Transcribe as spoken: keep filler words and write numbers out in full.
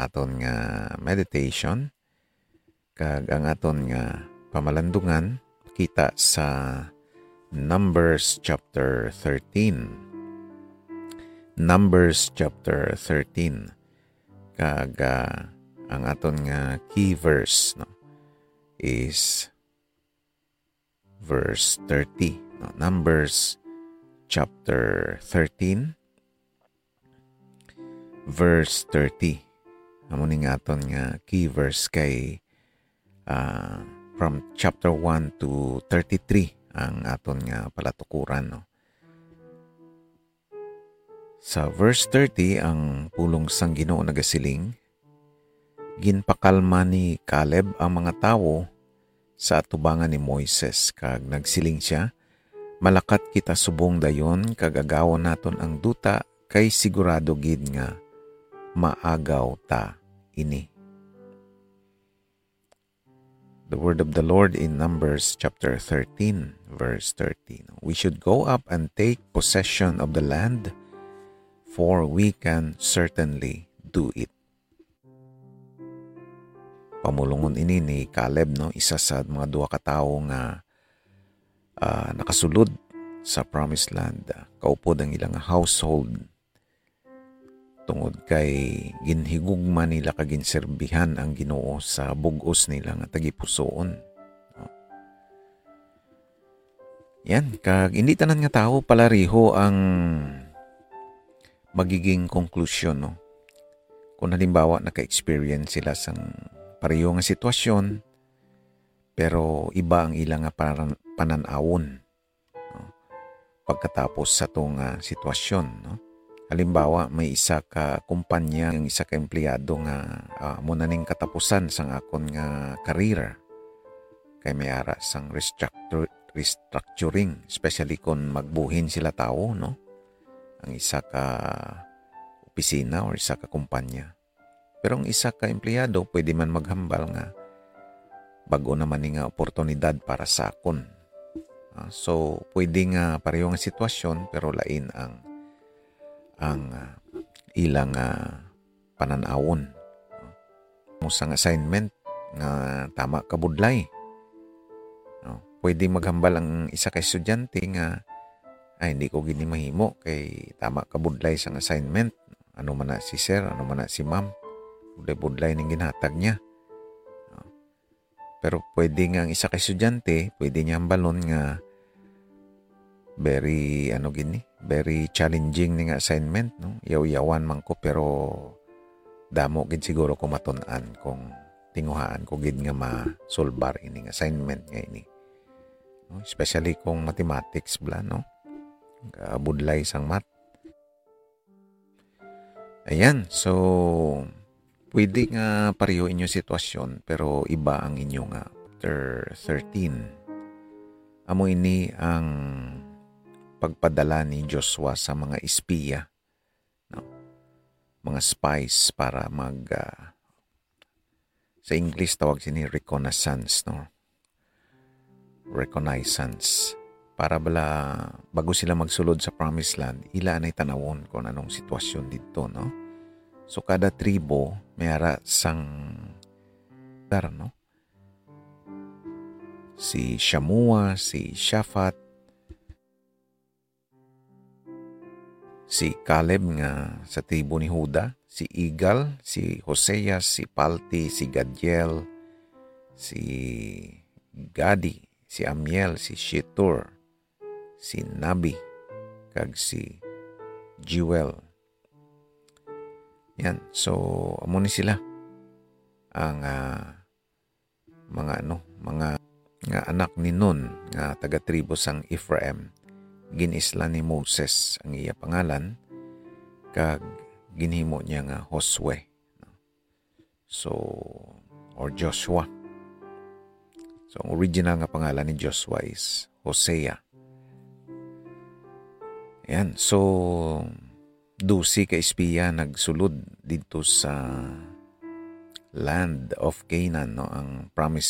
aton nga meditation kag ang aton nga pamalandungan kita sa Numbers chapter thirteen. Numbers chapter thirteen kag uh, ang aton nga key verse no is verse thirty. No? Numbers chapter thirteen verse thirty. Amo ning aton nga key verse kay uh, from chapter one to thirty-three ang aton nga palatukuran no. Sa verse thirty ang pulong sang Ginoo nagasiling, ginpakalma ni Caleb ang mga tawo sa atubangan ni Moises kag nagsiling siya, malakat kita subong dayon kag agawon naton ang duta kay sigurado gid nga maagaw ta ini. The word of the Lord in Numbers chapter thirteen verse thirty. We should go up and take possession of the land, for we can certainly do it. Pamulungon ini ni Caleb no, isa sa mga duha ka tawo nga uh, nakasulod sa promised land. Kaupod ang ilang household tungod kay ginhigugma nila kag ginserbihan ang Ginoo sa bug-os nila nga tagipusoon. No? Yan, kag hindi tanan nga tawo palariho ang magiging konklusyon no. Kung halimbawa naka-experience sila sang pareho nga sitwasyon pero iba ang ilang nga pananawon no? Pagkatapos sa tong uh, sitwasyon no. Halimbawa, may isa ka kumpanya, yung isa ka empleyado nga uh, muna ning katapusan sang akon nga career. Kay may ara sang restructure, restructuring, especially kung magbuhin sila tao, no? Ang isa ka opisina or isa ka kumpanya. Pero ang isa ka empleyado, pwede man maghambal nga bago naman nga oportunidad para sa akon. Uh, so, pwede nga pareho nga sitwasyon pero lain ang ang uh, ilang uh, pananawon. Musang assignment nga tama kabudlay. No? Pwede maghambal ang isa ka estudyante nga ay hindi ko gini mahimo kay tama kabudlay sang assignment. Ano man na si sir, ano man na si ma'am. Budlay-budlay ning ginhatag niya. No? Pero pwede nga ang isa ka estudyante, pwede niya hambalon nga very ano gini, very challenging ning assignment no. Yaw-yawan man ko pero damo gid siguro ko matun-an kung tinguhaan ko gid nga ma-solbar ining assignment nga ini. No? Especially kung mathematics bla no. Budlay sang math. Ayan, so pwede nga pareho inyo sitwasyon pero iba ang inyo nga. Chapter thirteen. Amo ini ang pagpadala ni Joshua sa mga espiya, no? Mga spies para mag uh, sa English tawag sini reconnaissance, no? Reconnaissance para bala bago sila magsulod sa promised land, ila anay tanawon kung anong sitwasyon dito, no? So kada tribo may ara sang dar, no? Si Shamua, si Shaphat, si Caleb nga sa tribo ni Huda, si Igal, si Hosea, si Palti, si Gadiel, si Gadi, si Amiel, si Shetur, si Nabi, kag si Jewel. Yan, so amo ni sila ang uh, mga ano, mga nga anak ni Nun nga taga tribo sang Ephraim. Ginisla ni Moses ang iya pangalan kag ginhimo niya nga Josue. So, or Joshua. So, ang original nga pangalan ni Joshua is Hosea. Ayan, so dusi ka espiya nagsulod dito sa land of Canaan, no, ang promised